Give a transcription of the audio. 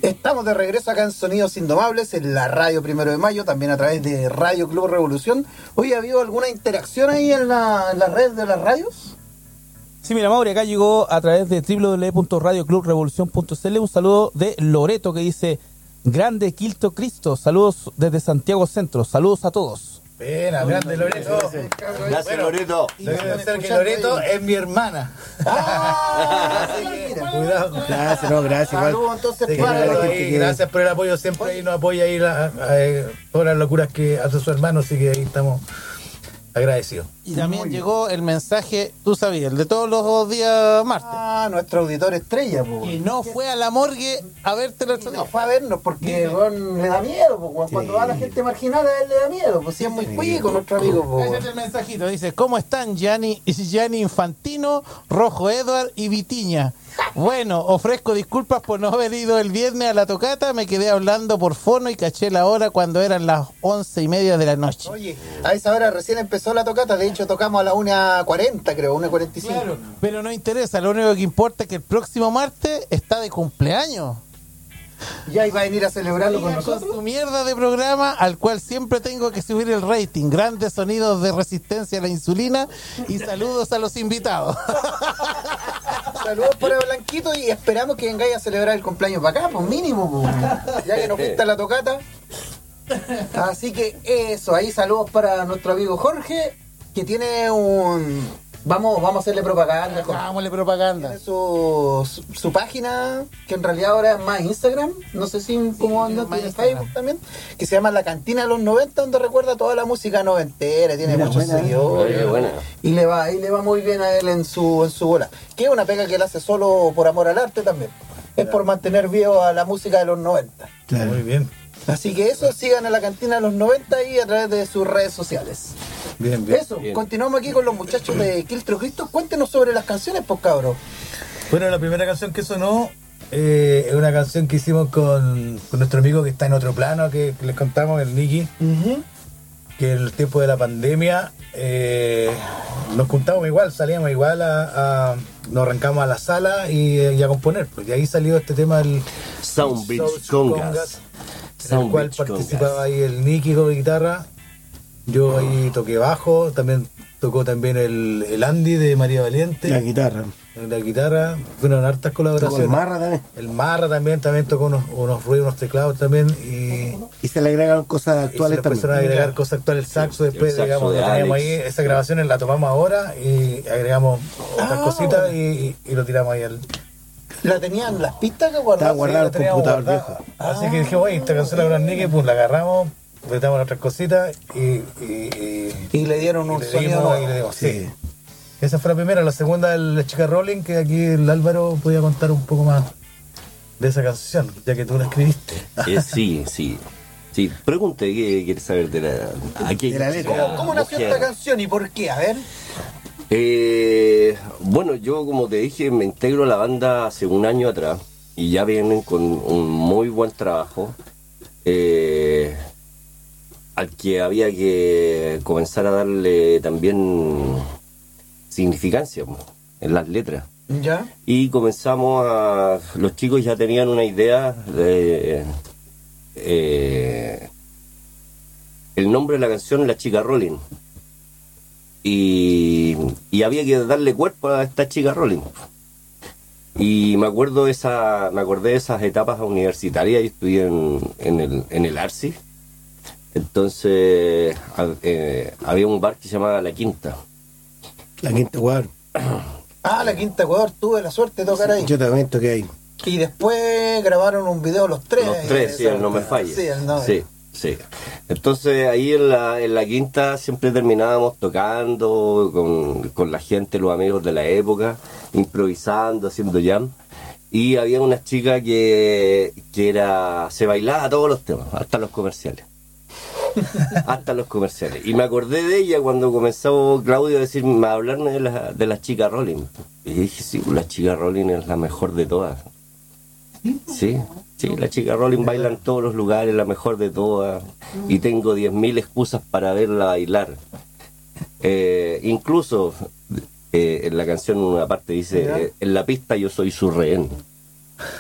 Estamos de regreso acá en Sonidos Indomables, en la radio 1 de Mayo, también a través de Radio Club Revolución. Hoy, ¿ha habido alguna interacción ahí en la red de las radios? Sí, mira, Mauri, acá llegó a través de www.radioclubrevolucion.cl un saludo de Loreto que dice: grande Quilto Cristo, saludos desde Santiago Centro, saludos a todos. Pena, grande Loreto. Gracias, bueno, Loreto. Debe ser que Loreto es mi hermana. Cuidado. Gracias, no, gracias. Saludos entonces para gracias por el apoyo, siempre ahí nos apoya ahí todas las locuras que hace su hermano, así que ahí estamos agradecidos. Y también llegó el mensaje, tú sabías, el de todos los días martes. Ah, nuestro auditor estrella, po. Y no fue a la morgue a verte el otro día. No fue a vernos porque le da miedo, po. Cuando va la gente marginal a él le da miedo, pues si es muy cuico nuestro amigo, po. Ese es el mensajito, dice: ¿cómo están Gianni Infantino, Rojo Edward y Vitiña? Bueno, ofrezco disculpas por no haber ido el viernes a la tocata, me quedé hablando por fono y caché la hora cuando eran las 11:30 de la noche. Oye, a esa hora recién empezó la tocata, de hecho tocamos a la 1:40, creo, 1:45. Claro, pero no interesa, lo único que importa es que el próximo martes está de cumpleaños. Ya iba a venir a celebrarlo con nosotros. Con su mierda de programa al cual siempre tengo que subir el rating. Grandes sonidos de resistencia a la insulina y saludos a los invitados. Saludos para Blanquito y esperamos que vengáis a celebrar el cumpleaños para acá, pues mínimo, pues. Ya que nos fuiste a la tocata. Así que eso, ahí saludos para nuestro amigo Jorge, que tiene un... Vamos a hacerle propaganda. Hagámosle propaganda. Tiene su página, que en realidad ahora es más Instagram, no sé si cómo anda, tiene Facebook también, que se llama La Cantina de los 90, donde recuerda toda la música noventera, tiene muchos seguidores. Y le va muy bien a él en su bola. Que es una pega que él hace solo por amor al arte también. Es por mantener vivo a la música de los 90. Claro. Muy bien. Así que eso, sigan a La Cantina de los 90 y a través de sus redes sociales. Bien, bien. Eso, bien. Continuamos aquí con los muchachos de Quiltro Cristo. Cuéntenos sobre las canciones, pues cabros. Bueno, la primera canción que sonó es una canción que hicimos con nuestro amigo que está en otro plano, que les contamos, el Nicky. Que en el tiempo de la pandemia nos juntamos igual, salíamos igual nos arrancamos a la sala y a componer. Pues de ahí salió este tema del Sound Beach Congas. En el cual participaba ahí el Nicky con guitarra. Yo ahí toqué bajo, también tocó también el Andy de María Valiente. La guitarra. Fueron hartas colaboraciones. El Marra también. El Marra también tocó unos ruidos, unos teclados también. Y se le agregaron cosas actuales también. Empezaron a agregar cosas actuales, el saxo después, digamos, lo teníamos ahí, esas grabaciones las tomamos ahora y agregamos otras cositas y lo tiramos ahí al... ¿La tenían las pistas que guardaban? Estaba guardado el computador viejo. Así que dije, oye, esta canción la gran Nicky, pues la agarramos, le damos otras cositas y le dieron un sonido. Sí. Esa fue la primera. La segunda, La Chica Rolling, que aquí el Álvaro podía contar un poco más de esa canción, ya que tú la escribiste. Sí. Pregunte, ¿qué quieres saber de la letra? ¿Cómo nació esta canción y por qué? A ver. Bueno, yo como te dije me integro a la banda hace un año atrás y ya vienen con un muy buen trabajo al que había que comenzar a darle también significancia en las letras. ¿Ya? Y comenzamos los chicos ya tenían una idea de el nombre de la canción, La Chica Rolling. Y había que darle cuerpo a esta chica Rolling. Y me acordé de esas etapas universitarias. Yo estudié en el Arcis. Entonces había un bar que se llamaba La Quinta. La Quinta Ecuador. La Quinta Ecuador, tuve la suerte de tocar ahí. Yo también toqué ahí. Y después grabaron un video los tres. Los tres, sí, el No Me Falles. Sí, el No Me. Sí. Entonces ahí en la Quinta siempre terminábamos tocando con la gente, los amigos de la época, improvisando, haciendo jam. Y había una chica que se bailaba todos los temas, hasta los comerciales. Y me acordé de ella cuando comenzó Claudio a hablarme de la chica Rolling. Y dije, sí, la chica Rolling es la mejor de todas. Sí, la chica Rolling baila en todos los lugares, la mejor de todas, y tengo 10.000 excusas para verla bailar. Incluso en la canción una parte dice, en la pista yo soy su rehén.